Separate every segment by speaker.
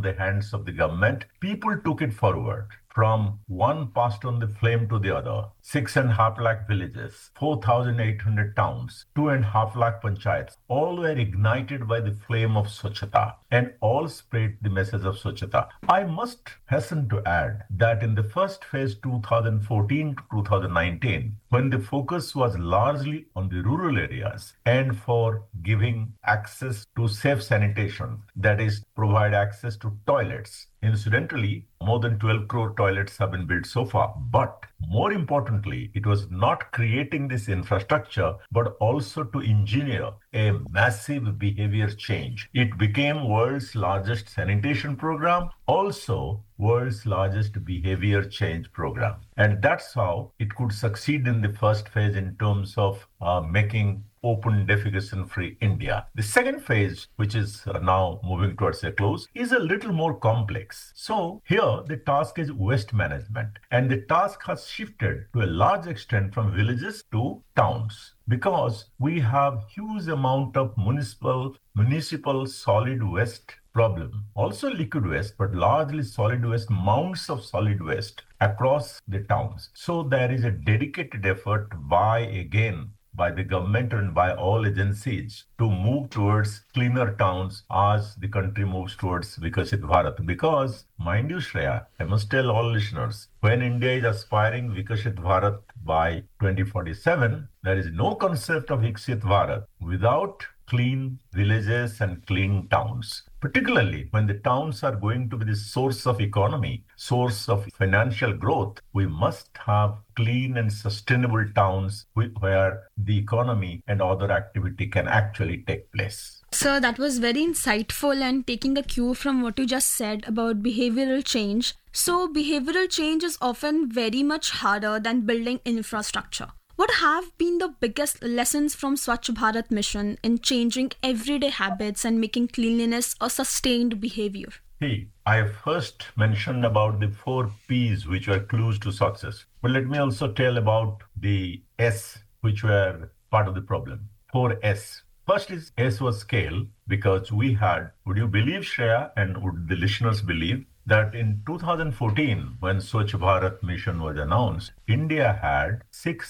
Speaker 1: the hands of the government, people took it forward. From one passed on the flame to the other. 6.5 lakh villages, 4,800 towns, 2.5 lakh panchayats, all were ignited by the flame of Swachhata and all spread the message of Swachhata. I must hasten to add that in the first phase 2014 to 2019, when the focus was largely on the rural areas and for giving access to safe sanitation, that is, provide access to toilets. Incidentally, more than 12 crore toilets have been built so far. But more importantly, it was not creating this infrastructure, but also to engineer a massive behavior change. It became world's largest sanitation program, also world's largest behavior change program. And that's how it could succeed in the first phase in terms of making open defecation free India. The second phase, which is now moving towards a close, is a little more complex. So here the task is waste management, and the task has shifted to a large extent from villages to towns, because we have huge amount of municipal solid waste problem. Also liquid waste, but largely solid waste, mounds of solid waste across the towns. So there is a dedicated effort by the government and by all agencies to move towards cleaner towns as the country moves towards Viksit Bharat. Because, mind you, Shreya, I must tell all listeners, when India is aspiring Viksit Bharat by 2047, there is no concept of Viksit Bharat without clean villages and clean towns. Particularly when the towns are going to be the source of economy, source of financial growth, we must have clean and sustainable towns where the economy and other activity can actually take place.
Speaker 2: Sir, that was very insightful, and taking a cue from what you just said about behavioral change. So, behavioral change is often very much harder than building infrastructure. What have been the biggest lessons from Swachh Bharat mission in changing everyday habits and making cleanliness a sustained behavior?
Speaker 1: I first mentioned about the 4 P's which were clues to success. But let me also tell about the S which were part of the problem. 4S. First is S was scale, because we had, would you believe, Shreya, and would the listeners believe, that in 2014, when Swachh Bharat mission was announced, India had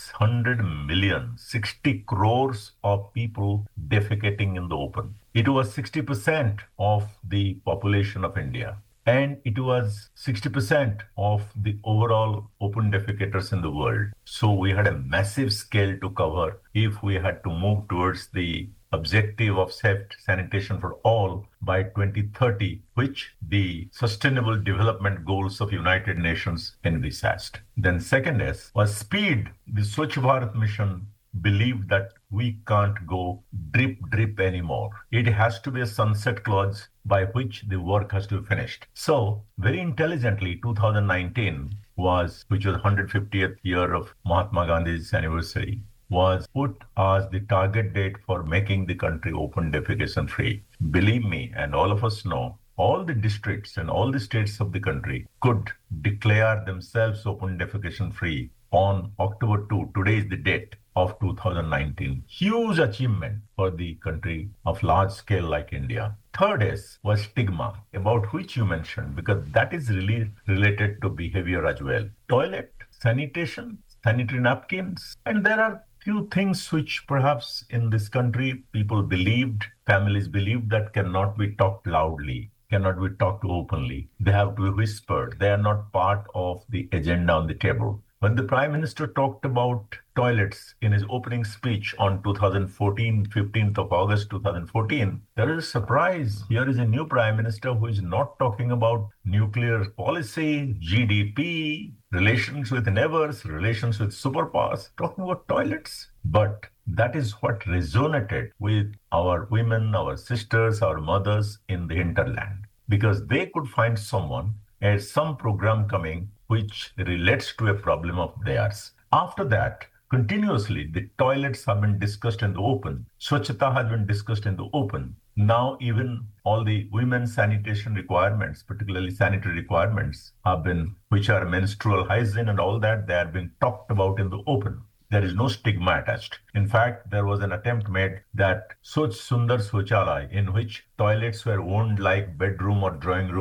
Speaker 1: 600 million, 60 crores of people defecating in the open. It was 60% of the population of India. And it was 60% of the overall open defecators in the world. So we had a massive scale to cover if we had to move towards the objective of safe sanitation for all by 2030, which the Sustainable Development Goals of United Nations envisaged. Then second S was speed. The Swachh Bharat mission believed that we can't go drip anymore. It has to be a sunset clause by which the work has to be finished. So very intelligently, 2019 which was 150th year of Mahatma Gandhi's anniversary, was put as the target date for making the country open defecation free. Believe me, and all of us know, all the districts and all the states of the country could declare themselves open defecation free on October 2. Today is the date of 2019. Huge achievement for the country of large scale like India. Third S was stigma, about which you mentioned, because that is really related to behavior as well. Toilet, sanitation, sanitary napkins, and there are few things which perhaps in this country families believed that cannot be talked loudly, cannot be talked openly. They have to be whispered. They are not part of the agenda on the table. When the Prime Minister talked about toilets in his opening speech on 2014, 15th of August 2014, there is a surprise. Here is a new Prime Minister who is not talking about nuclear policy, GDP, relations with neighbors, relations with superpowers, talking about toilets. But that is what resonated with our women, our sisters, our mothers in the hinterland, because they could find someone as some program coming which relates to a problem of theirs. After that, continuously, the toilets have been discussed in the open. Swachhata has been discussed in the open. Now, even all the women's sanitation requirements, particularly sanitary requirements, which are menstrual hygiene and all that, they are being talked about in the open. There is no stigma attached. In fact, there was an attempt made that Swachh Sundar Swachalaya, in which toilets were owned like bedroom or drawing room